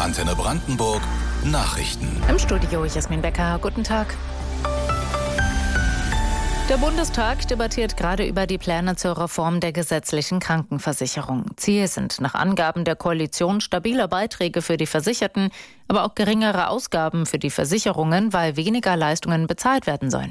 Antenne Brandenburg Nachrichten. Im Studio Jasmin Becker, guten Tag. Der Bundestag debattiert gerade über die Pläne zur Reform der gesetzlichen Krankenversicherung. Ziel sind nach Angaben der Koalition stabile Beiträge für die Versicherten, aber auch geringere Ausgaben für die Versicherungen, weil weniger Leistungen bezahlt werden sollen.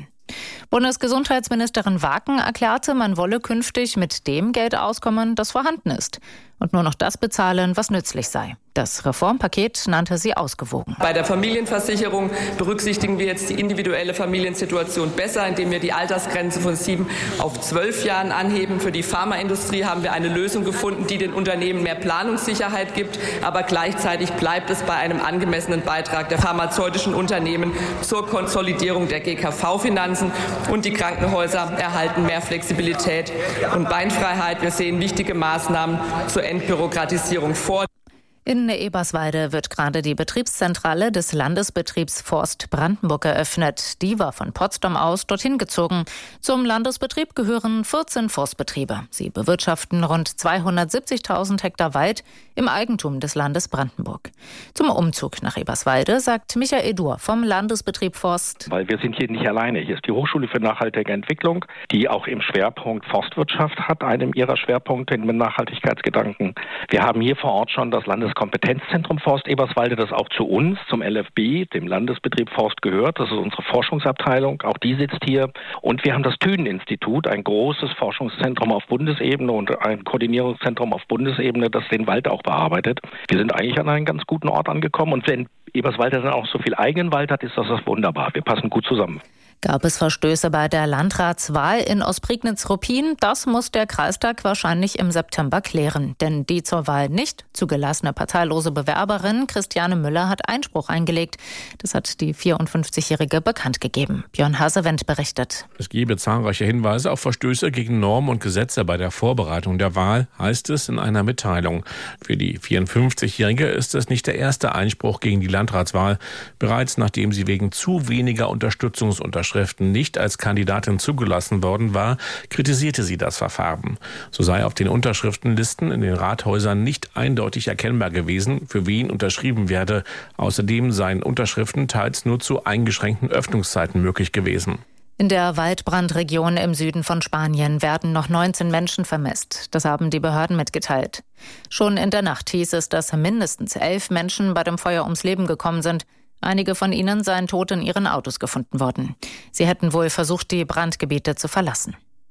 Bundesgesundheitsministerin Waken erklärte, man wolle künftig mit dem Geld auskommen, das vorhanden ist, und nur noch das bezahlen, was nützlich sei. Das Reformpaket nannte sie ausgewogen. Bei der Familienversicherung berücksichtigen wir jetzt die individuelle Familiensituation besser, indem wir die Altersgrenze von 7 auf 12 Jahren anheben. Für die Pharmaindustrie haben wir eine Lösung gefunden, die den Unternehmen mehr Planungssicherheit gibt, aber gleichzeitig bleibt es bei einem angemessenen Beitrag der pharmazeutischen Unternehmen zur Konsolidierung der GKV-Finanzen, und die Krankenhäuser erhalten mehr Flexibilität und Beinfreiheit. Wir sehen wichtige Maßnahmen zur Entbürokratisierung vor. In Eberswalde wird gerade die Betriebszentrale des Landesbetriebs Forst Brandenburg eröffnet. Die war von Potsdam aus dorthin gezogen. Zum Landesbetrieb gehören 14 Forstbetriebe. Sie bewirtschaften rund 270.000 Hektar Wald im Eigentum des Landes Brandenburg. Zum Umzug nach Eberswalde sagt Michael Dur vom Landesbetrieb Forst. Weil wir sind hier nicht alleine. Hier ist die Hochschule für nachhaltige Entwicklung, die auch im Schwerpunkt Forstwirtschaft hat, einem ihrer Schwerpunkte mit Nachhaltigkeitsgedanken. Wir haben hier vor Ort schon das Landeskompetenzzentrum Forst Eberswalde, das auch zu uns, zum LFB, dem Landesbetrieb Forst, gehört. Das ist unsere Forschungsabteilung. Auch die sitzt hier. Und wir haben das Thünen-Institut, ein großes Forschungszentrum auf Bundesebene und ein Koordinierungszentrum auf Bundesebene, das den Wald auch bearbeitet. Wir sind eigentlich an einem ganz guten Ort angekommen. Und wenn Eberswalde dann auch so viel eigenen Wald hat, ist das wunderbar. Wir passen gut zusammen. Gab es Verstöße bei der Landratswahl in Ostprignitz-Ruppin? Das muss der Kreistag wahrscheinlich im September klären. Denn die zur Wahl nicht zugelassene parteilose Bewerberin Christiane Müller hat Einspruch eingelegt. Das hat die 54-Jährige bekannt gegeben. Björn Hasewendt berichtet. Es gebe zahlreiche Hinweise auf Verstöße gegen Normen und Gesetze bei der Vorbereitung der Wahl, heißt es in einer Mitteilung. Für die 54-Jährige ist es nicht der erste Einspruch gegen die Landratswahl. Bereits nachdem sie wegen zu weniger Unterstützungsunterschriften nicht als Kandidatin zugelassen worden war, kritisierte sie das Verfahren. So sei auf den Unterschriftenlisten in den Rathäusern nicht eindeutig erkennbar gewesen, für wen unterschrieben werde. Außerdem seien Unterschriften teils nur zu eingeschränkten Öffnungszeiten möglich gewesen. In der Waldbrandregion im Süden von Spanien werden noch 19 Menschen vermisst. Das haben die Behörden mitgeteilt. Schon in der Nacht hieß es, dass mindestens 11 Menschen bei dem Feuer ums Leben gekommen sind. Einige von ihnen seien tot in ihren Autos gefunden worden. Sie hätten wohl versucht, die Brandgebiete zu verlassen.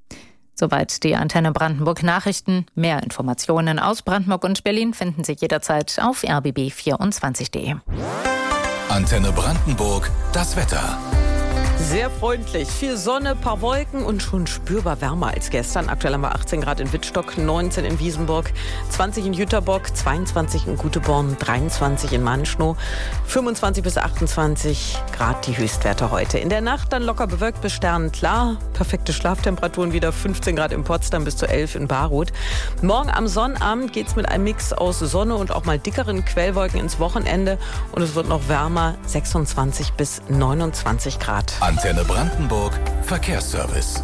Soweit die Antenne Brandenburg Nachrichten. Mehr Informationen aus Brandenburg und Berlin finden Sie jederzeit auf rbb24.de. Antenne Brandenburg, das Wetter. Sehr freundlich, viel Sonne, paar Wolken und schon spürbar wärmer als gestern. Aktuell haben wir 18 Grad in Wittstock, 19 in Wiesenburg, 20 in Jüterbock, 22 in Guteborn, 23 in Manschnow, 25 bis 28 Grad die Höchstwerte heute. In der Nacht dann locker bewölkt bis sternenklar, perfekte Schlaftemperaturen wieder, 15 Grad in Potsdam bis zu 11 in Baruth. Morgen am Sonnabend geht es mit einem Mix aus Sonne und auch mal dickeren Quellwolken ins Wochenende und es wird noch wärmer, 26 bis 29 Grad. Antenne Brandenburg Verkehrsservice.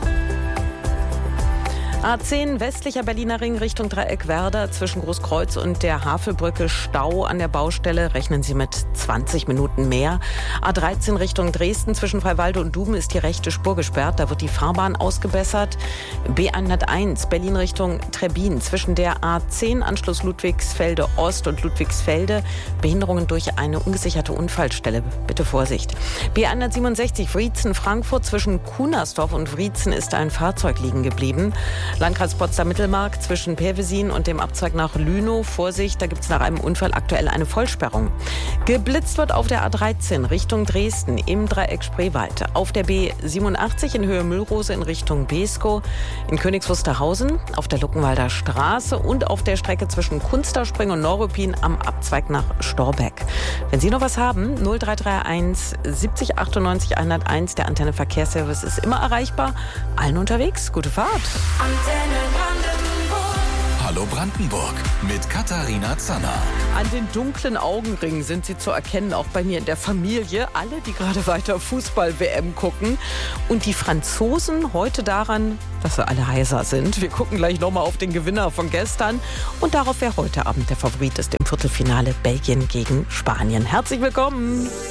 A10 westlicher Berliner Ring Richtung Dreieckwerder zwischen Großkreuz und der Havelbrücke Stau an der Baustelle. Rechnen Sie mit 20 Minuten mehr. A13 Richtung Dresden zwischen Freiwalde und Duben ist die rechte Spur gesperrt. Da wird die Fahrbahn ausgebessert. B101 Berlin Richtung Trebbin zwischen der A10 Anschluss Ludwigsfelde Ost und Ludwigsfelde. Behinderungen durch eine ungesicherte Unfallstelle. Bitte Vorsicht. B167 Wriezen Frankfurt zwischen Kunersdorf und Wriezen ist ein Fahrzeug liegen geblieben. Landkreis Potsdam-Mittelmark zwischen Pervesin und dem Abzweig nach Lünow. Vorsicht, da gibt es nach einem Unfall aktuell eine Vollsperrung. Geblitzt wird auf der A13 Richtung Dresden im Dreieck Spreewald. Auf der B87 in Höhe Müllrose in Richtung Beeskow. In Königs Wusterhausen auf der Luckenwalder Straße und auf der Strecke zwischen Kunsterspring und Neuruppin am Abzweig nach Storbeck. Wenn Sie noch was haben, 0331 70 98 101, der Antenne Verkehrsservice ist immer erreichbar. Allen unterwegs, gute Fahrt. Hallo Brandenburg mit Katharina Zanner. An den dunklen Augenringen sind sie zu erkennen, auch bei mir in der Familie. Alle, die gerade weiter Fußball-WM gucken. Und die Franzosen heute daran, dass sie alle heiser sind. Wir gucken gleich nochmal auf den Gewinner von gestern und darauf, wer heute Abend der Favorit ist im Viertelfinale Belgien gegen Spanien. Herzlich willkommen.